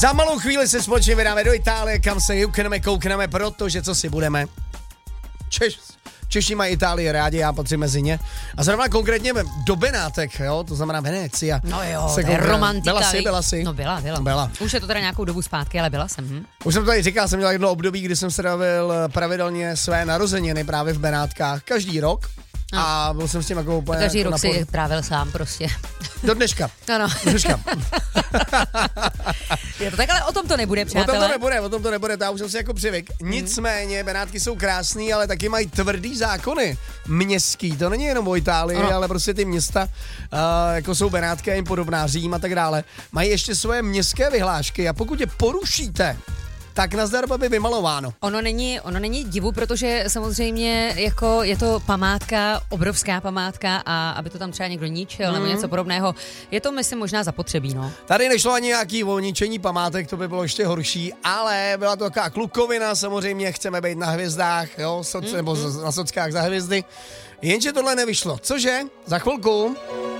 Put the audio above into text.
Za malou chvíli se společně vydáme do Itálie, kam se koukneme, protože co si budeme. Češi mají Itálii rádi, já patřím mezi ně. A zrovna konkrétně do Benátek, jo, to znamená Venecia. No jo, to je romantika. Byla jsi? No byla. Už je to teda nějakou dobu zpátky, ale byla jsem. Už jsem tady říkal, jsem měl jedno období, kdy jsem strávil pravidelně své narozeniny právě v Benátkách, každý rok. A byl jsem s tím jako úplně... Každý jako rok si trávil sám prostě. Do dneška. Ano. Do dneška. Je to tak, ale o tom to nebude, přátelé. O tom to nebude, já už jsem si jako přivyk. Nicméně, Benátky jsou krásný, ale taky mají tvrdý zákony městský. To není jenom o Itálii, ale prostě ty města, jako jsou Benátky a jim podobná, Řím a tak dále, mají ještě svoje městské vyhlášky a pokud je porušíte, tak nazdar by vymalováno. Ono není divu, protože samozřejmě jako je to památka, obrovská památka a aby to tam třeba někdo ničil nebo něco podobného, je to myslím možná zapotřebí, no. Tady nešlo ani nějaký o ničení památek, to by bylo ještě horší, ale byla to taková klukovina, samozřejmě chceme být na hvězdách, jo, nebo na sockách za hvězdy. Jenže tohle nevyšlo. Cože? Za chvilku